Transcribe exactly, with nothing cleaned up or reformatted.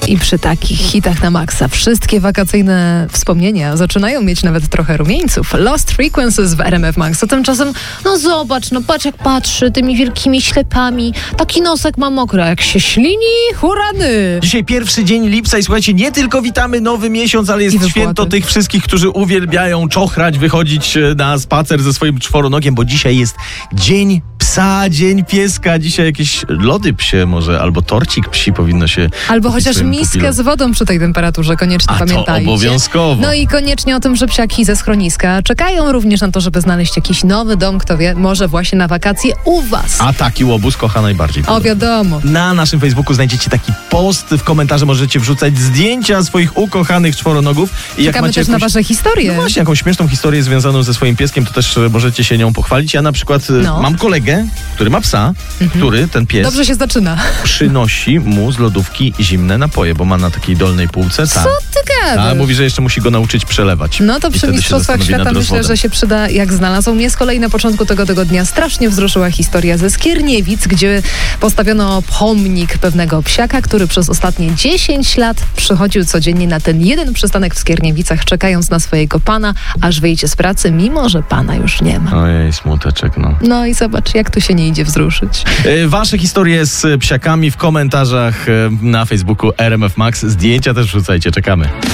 I przy takich hitach na maksa wszystkie wakacyjne wspomnienia zaczynają mieć nawet trochę rumieńców. Lost Frequencies w R M F Max. A tymczasem, no zobacz, no patrz jak patrzy tymi wielkimi ślepami. Taki nosek ma mokry, a jak się ślini, hurany! Dzisiaj pierwszy dzień lipca i słuchajcie, nie tylko witamy nowy miesiąc, ale jest święto tych wszystkich, którzy uwielbiają czochrać, wychodzić na spacer ze swoim czworonogiem, bo dzisiaj jest dzień psa, dzień pieska. Dzisiaj jakieś lody psie może, albo torcik psi powinno się... Albo chociaż miskę pupilom. z wodą przy tej temperaturze, koniecznie A pamiętajcie. To obowiązkowo. No i koniecznie o tym, że psiaki ze schroniska czekają również na to, żeby znaleźć jakiś nowy dom, kto wie, może właśnie na wakacje u was. A taki łobuz kocha najbardziej. O, wiadomo. Na naszym Facebooku znajdziecie taki post, w komentarze możecie wrzucać zdjęcia swoich ukochanych czworonogów. I Czekamy jak macie też jakąś, na wasze historie. No właśnie, jakąś śmieszną historię związaną ze swoim pieskiem, to też możecie się nią pochwalić. Ja na przykład No. mam kolegę, który ma psa, mhm. który, ten pies... Dobrze się zaczyna. Przynosi mu z lodówki zimne napoje, bo ma na takiej dolnej półce. Co ty gadasz? A mówi, że jeszcze musi go nauczyć przelewać. No to przy Mistrzostwach Świata myślę, że się przyda, jak znalazł. Mnie z kolei na początku tego tygodnia strasznie wzruszyła historia ze Skierniewic, gdzie postawiono pomnik pewnego psiaka, który przez ostatnie dziesięć lat przychodził codziennie na ten jeden przystanek w Skierniewicach, czekając na swojego pana, aż wyjdzie z pracy, mimo że pana już nie ma. Ojej, smuteczek, no. No i zobacz, jak tu się nie idzie wzruszyć. Wasze historie z psiakami w komentarzach na Facebooku R M F Max. Zdjęcia też wrzucajcie, czekamy.